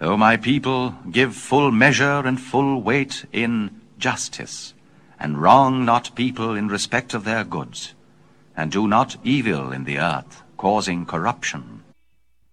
O my people, give full measure and full weight in justice, and wrong not people in respect of their goods, and do not evil in the earth, causing corruption.